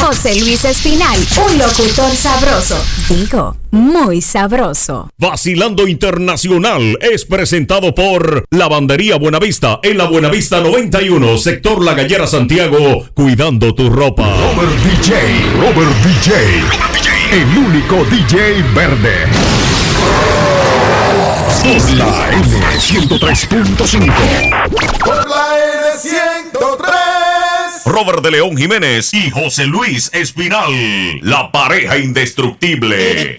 José Luis Espinal, un locutor sabroso. Digo, muy sabroso. Vacilando Internacional es presentado por Lavandería Buenavista en la Buenavista 91, sector La Gallera, Santiago, cuidando tu ropa. Robert DJ, el único DJ verde. Por la N103.5. Por la N103. Robert de León Jiménez y José Luis Espinal, la pareja indestructible.